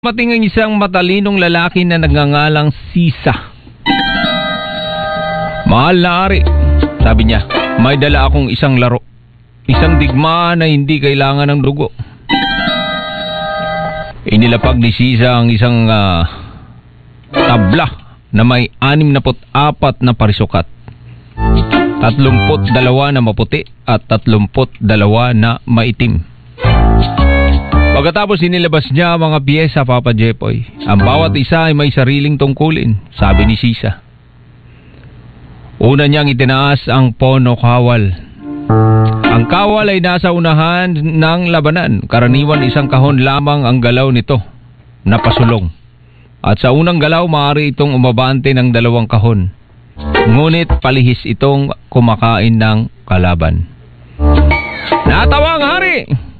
Mating ang isang matalinong lalaki na nagngangalang Sisa. Mahal na ari, sabi niya, may dala akong isang laro. Isang digmaan na hindi kailangan ng dugo. Inilapag ni Sisa ang isang tabla na may 64 na parisukat. 32 na maputi at 32 na maitim. Pagkatapos inilabas niya ang mga piyesa, Papa Jepoy. Ang bawat isa ay may sariling tungkulin, sabi ni Sisa. Una niyang itinaas ang pono kawal. Ang kawal ay nasa unahan ng labanan. Karaniwan isang kahon lamang ang galaw nito, napasulong. At sa unang galaw, maaari itong umabante ng 2 kahon. Ngunit palihis itong kumakain ng kalaban. Natawa ang hari!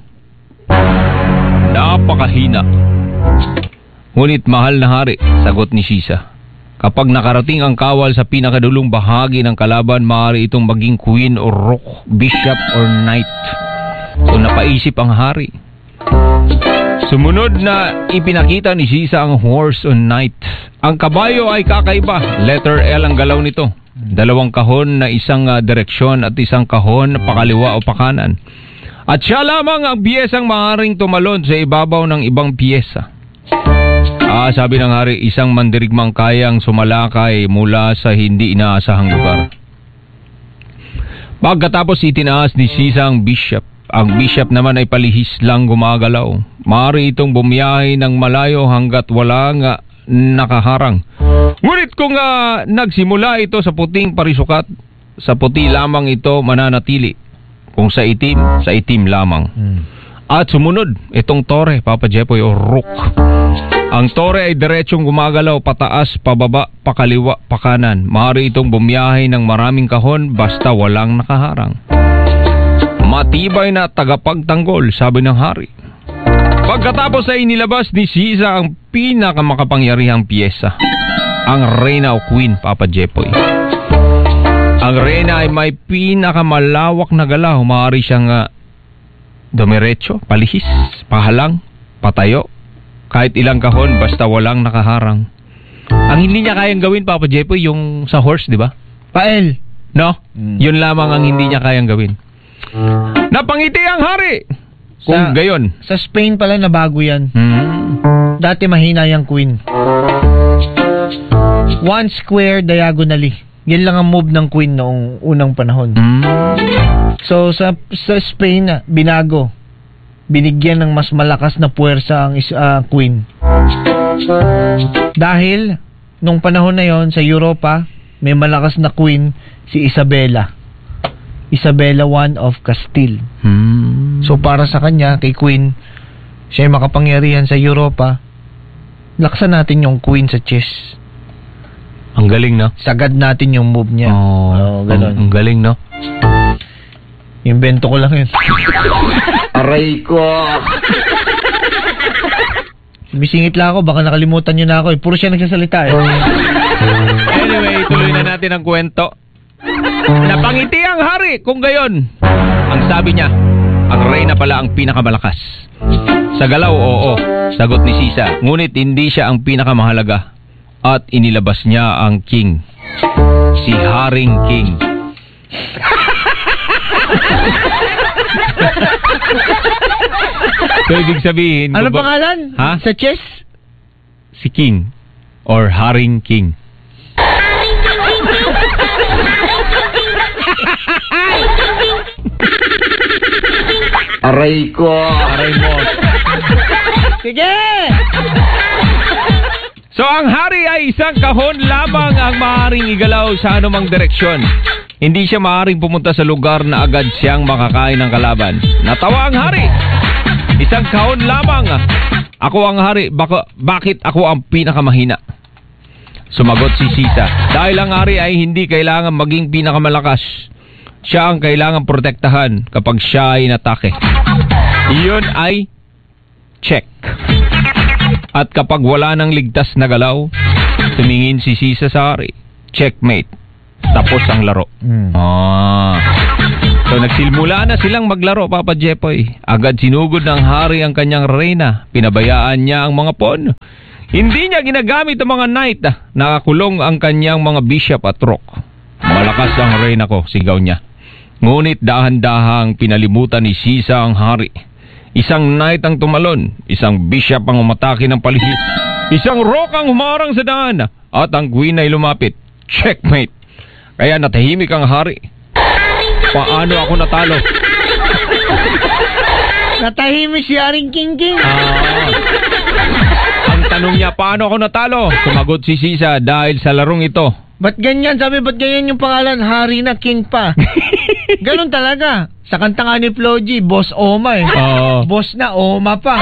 Napakahina. Ngunit mahal na hari, sagot ni Sisa. Kapag nakarating ang kawal sa pinakadulong bahagi ng kalaban, maaari itong maging queen or rook, bishop or knight. So napaisip ang hari. Sumunod na ipinakita ni Sisa ang horse or knight. Ang kabayo ay kakaiba. Letter L ang galaw nito. 2 kahon na isang direksyon at isang kahon pakaliwa o pakanan. At siya lamang ang piyesang maaaring tumalon sa ibabaw ng ibang piyesa. Sabi ng hari, isang mandirigmang kayang sumalakay mula sa hindi inaasahang lugar. Pagkatapos itinaas ni Sisa ang bishop. Ang bishop naman ay palihis lang gumagalaw. Maaari itong bumiyahe ng malayo hanggat walang nakaharang. Ngunit kung nagsimula ito sa puting parisukat, sa puti lamang ito mananatili. Kung sa itim lamang. At sumunod, itong tore, Papa Jepoy, o rook. Ang tore ay diretsong gumagalaw pataas, pababa, pakaliwa, pakanan. Maaari itong bumiyahe ng maraming kahon basta walang nakaharang. Matibay na tagapagtanggol, sabi ng hari. Pagkatapos ay inilabas ni Sisa ang pinakamakapangyarihang piyesa. Ang Reyna o Queen, Papa Jepoy. Ang reyna ay may pinakamalawak na galaw. Maaari siyang dumiretso, palihis, pahalang, patayo. Kahit ilang kahon, basta walang nakaharang. Ang hindi niya kayang gawin, Papa Jepoy, yung sa horse, di ba? Pael. No? Yun lamang ang hindi niya kayang gawin. Napangiti ang hari! Kung gayon. Sa Spain pala na bago yan. Dati mahina yung queen. 1 square diagonally. Yan lang ang move ng queen noong unang panahon. So sa Spain, binago. Binigyan ng mas malakas na puwersa ang queen. Dahil nung panahon na yon sa Europa, may malakas na queen, si Isabella. Isabella I of Castile. So para sa kanya, kay queen, siya ay makapangyarihan sa Europa. Laksan natin yung queen sa chess. Ang galing, no? Sagad natin yung move niya. Ganun. Ang galing, no? Invento ko lang yun. Aray ko! Bisingit lang ako, baka nakalimutan nyo na ako. Puro siya nagsasalita eh. Anyway, tuloy na natin ang kwento. Napangiti ang hari, kung gayon. Ang sabi niya, ang reyna pala ang pinakamalakas. Sa galaw, oo, sagot ni Sisa. Ngunit hindi siya ang pinakamahalaga. At inilabas niya ang king. Si Haring King. So ibig sabihin, ano pangalan? Ha? Sa chess? Si King or Haring King. Aray ko. Aray mo. Sige! So ang hari ay isang kahon lamang ang maaaring igalaw sa anumang direksyon. Hindi siya maaaring pumunta sa lugar na agad siyang makakain ng kalaban. Natawa ang hari. Isang kahon lamang. Ako ang hari. Bakit ako ang pinakamahina? Sumagot si Sisa. Dahil ang hari ay hindi kailangan maging pinakamalakas. Siya ang kailangan protektahan kapag siya ay natake. Iyon ay check. At kapag wala nang ligtas na galaw, tumingin si Sisa sa hari. Checkmate. tapos ang laro. So nagsimula na silang maglaro, Papa Jepoy. Agad sinugod ng hari ang kanyang reyna. Pinabayaan niya ang mga pawn. Hindi niya ginagamit ang mga knight. Nakakulong ang kanyang mga bishop at rook. Malakas ang reyna ko, sigaw niya. Ngunit dahan-dahang pinalimutan ni Sisa ang hari. Isang knight ang tumalon, isang bishop ang umatake ng palihis, isang rook ang humarang sa daan, at ang queen ay lumapit. Checkmate! Kaya natahimik ang hari. Paano ako natalo? Natahimik si Haring King King. Ang tanong niya, paano ako natalo? Sumagot si Sisa, dahil sa larong ito. Ba't ganyan? Sabi, ba't ganyan yung pangalan? Hari na, King pa. Ganon talaga. Sa kanta nga ni Flo G, Boss Oma eh. Boss na, Oma pa.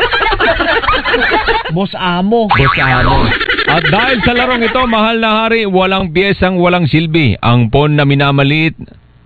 Boss Amo. Boss Amo. At dahil sa larong ito, mahal na hari, walang piyesang walang silbi. Ang pawn na minamaliit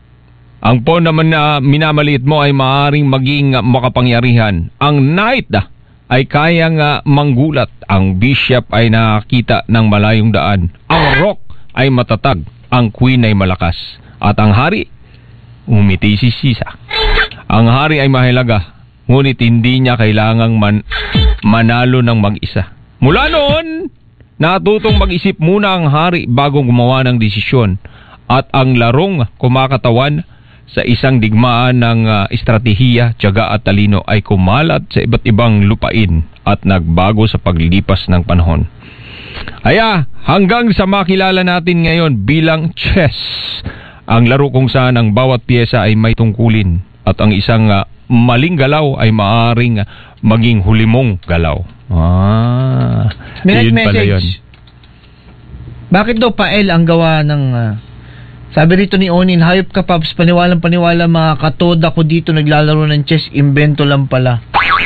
mo ay maaaring maging makapangyarihan. Ang knight ay kayang manggulat. Ang bishop ay nakakita ng malayong daan. Ang rook ay matatag. Ang queen ay malakas. At ang hari, umiti si Sisa. Ang hari ay mahalaga, ngunit hindi niya kailangang manalo ng mag-isa. Mula noon, natutong mag-isip muna ang hari bago gumawa ng desisyon. At ang larong kumakatawan sa isang digmaan ng estratehiya, tiyaga at talino ay kumalat sa iba't ibang lupain at nagbago sa paglipas ng panahon. Hanggang sa makilala natin ngayon bilang chess, ang laro kung saan ang bawat pyesa ay may tungkulin at ang isang maling galaw ay maaaring maging hulimong galaw. Minute message. Yun. Bakit daw pael ang gawa ng... sabi rito ni Onin, hayop ka Paps, paniwalang-paniwala mga katoda ko dito naglalaro ng chess, imbento lang pala.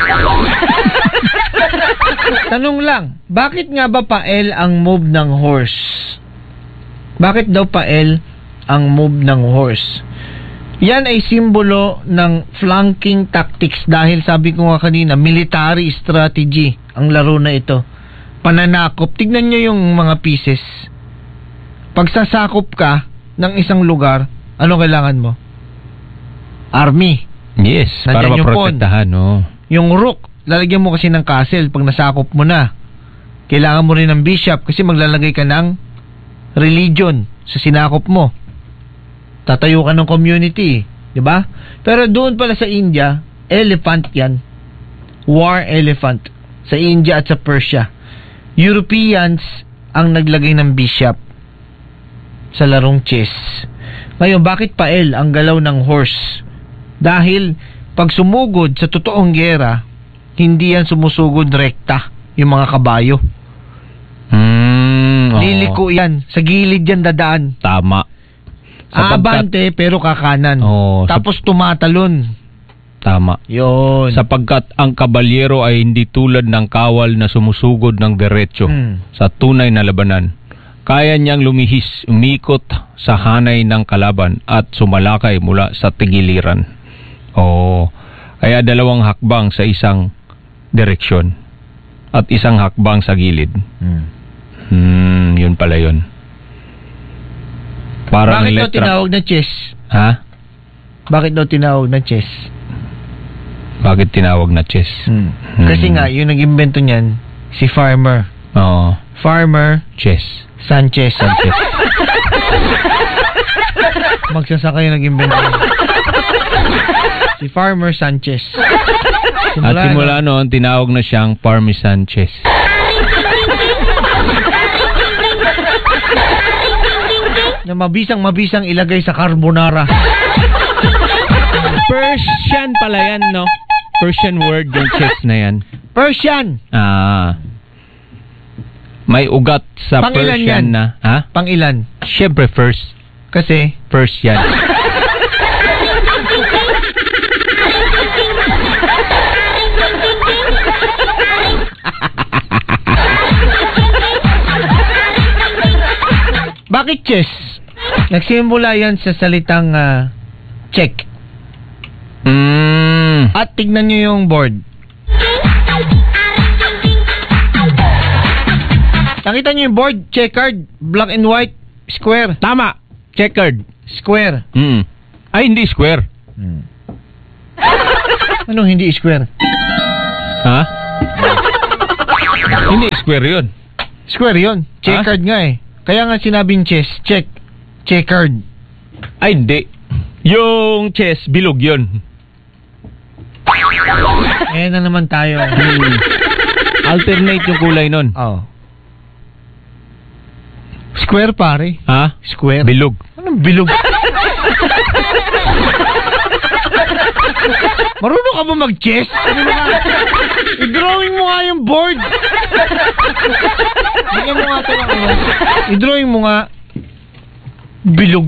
Tanong lang, bakit nga ba pael ang move ng horse? Bakit daw pael ang move ng horse? Yan ay simbolo ng flanking tactics dahil sabi ko nga kanina, military strategy ang laro na ito. Pananakop, tignan nyo yung mga pieces. Pag sasakop ka ng isang lugar, ano kailangan mo? Army. Yes, para maprotektahan, no? Yung rook, lalagyan mo kasi ng castle pag nasakop mo na. Kailangan mo rin ng bishop kasi maglalagay ka ng religion sa sinakop mo. Tatayo ka ng community, di ba? Pero doon pala sa India, elephant yan. War elephant. Sa India at sa Persia. Europeans ang naglagay ng bishop sa larong chess. Ngayon, bakit pael ang galaw ng horse? Dahil pag sumugod sa totoong gera, hindi yan sumusugod rekta yung mga kabayo. Liliko yan. Sa gilid yan dadaan. Tama. Abante pero kakanan. Tapos tumatalon. Tama. Yun. Sapagkat ang kabalyero ay hindi tulad ng kawal na sumusugod ng diretso sa tunay na labanan. Kaya niyang lumihis, umikot sa hanay ng kalaban at sumalakay mula sa tigiliran. Kaya dalawang hakbang sa isang direksyon at isang hakbang sa gilid. Yun pala yun. Parang bakit daw tinawag na chess? Ha? Bakit daw tinawag na chess? Bakit tinawag na chess? Kasi nga, yung nag-imbento niyan, si Farmer. Farmer Chess. Sanchez. Magsasaka yung nag-imbento niyan. Si Farmer Sanchez. At simula noon, tinawag na siyang Parmesan Chess. Na mabisang ilagay sa carbonara. Persian pala yan, no? Persian word yung chess na yan. Persian! May ugat sa Pangilan Persian yan? na. Ha? Pangilan? Siyempre first. Kasi? Persian. Bakit chess? Nagsimula yan sa salitang check. At tignan nyo yung board. Nakita nyo yung board? Checkered, black and white, square. Tama. Checkered. Square. Ay, hindi square. Anong hindi square? Ha? Hindi square yun. Square yun. Checkered nga eh. Kaya nga sinabing chess. Checkered. Ay, hindi. Yung chess, bilog yun. Na naman tayo. Alternate yung kulay nun. Oh. Square pare. Ha? Square. Bilog. Anong bilog? Marunong ka ba mag-chess? I-drawing mo nga yung board. Bigyan mo nga ito lang. I-drawing mo nga. Bilog.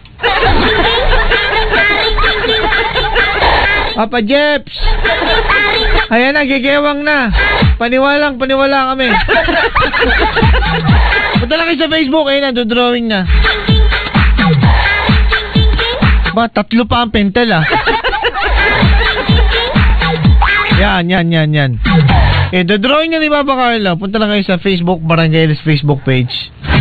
Papa Jeps! Ayan na, gigewang na. Paniwala kami. Punta lang kayo sa Facebook. Ayun na, drawing na. Ba, 3 pa ang pentel Yan. The drawing na ni Papa Carlo. Punta lang kayo sa Facebook, Barangay Facebook page.